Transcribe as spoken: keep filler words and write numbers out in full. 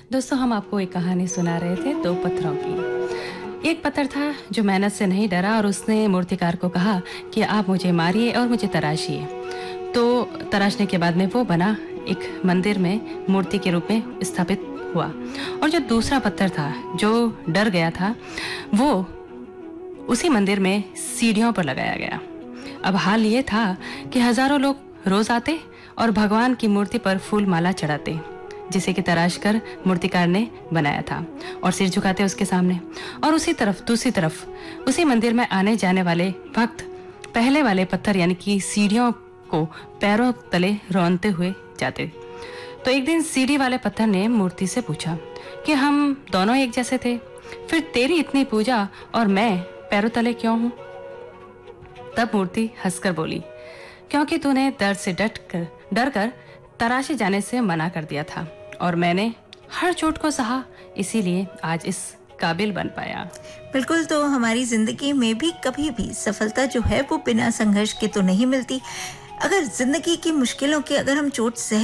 दोस्तों, हम आपको एक कहानी सुना रहे थे दो पत्थरों की। एक पत्थर था जो मेहनत से नहीं डरा और उसने मूर्तिकार को कहा कि आप मुझे मारिए और मुझे तराशिए। तो तराशने के बाद में वो बना एक मंदिर में मूर्ति के रूप में स्थापित हुआ। और जो दूसरा पत्थर था जो डर गया था, वो उसी मंदिर में सीढ़ियों पर लगाया गया। अब हाल ये था कि हजारों लोग रोज आते और भगवान की मूर्ति पर फूल माला चढ़ाते, जिसे कि तराश कर मूर्तिकार ने बनाया था, और सिर झुकाते उसके सामने। और उसी तरफ दूसरी तरफ उसी मंदिर में आने जाने वाले भक्त पहले वाले पत्थर यानी कि सीढ़ियों को पैरों तले रौंदते हुए जाते। तो एक दिन सीढ़ी वाले पत्थर ने मूर्ति से पूछा कि हम दोनों एक जैसे थे, फिर तेरी इतनी पूजा और मैं पैरों तले क्यों हूं? तब मूर्ति हंसकर बोली, क्योंकि तूने दर्द से डट कर डर कर तराशे जाने से मना कर दिया था और मैंने हर चोट को सहा, इसीलिए आज इस काबिल बन पाया। बिल्कुल। तो हमारी जिंदगी में भी कभी भी सफलता जो है वो बिना संघर्ष के तो नहीं मिलती। अगर जिंदगी की मुश्किलों के अगर हम चोट सह